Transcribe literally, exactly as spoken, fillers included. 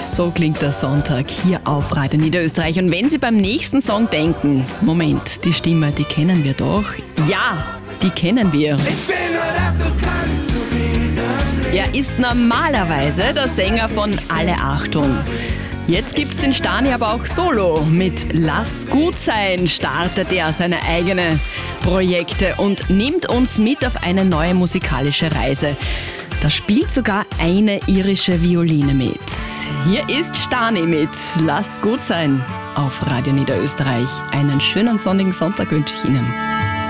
So klingt der Sonntag hier auf Radio Niederösterreich. Und wenn Sie beim nächsten Song denken, Moment, die Stimme, die kennen wir doch. Ja, die kennen wir. Ich will nur, dass du tanzt zu diesem Lied. Er ist normalerweise der Sänger von Alle Achtung. Jetzt gibt's den Stani aber auch solo. Mit Lass gut sein startet er seine eigenen Projekte und nimmt uns mit auf eine neue musikalische Reise. Da spielt sogar eine irische Violine mit. Hier ist Stani mit Lass gut sein auf Radio Niederösterreich. Einen schönen sonnigen Sonntag wünsche ich Ihnen.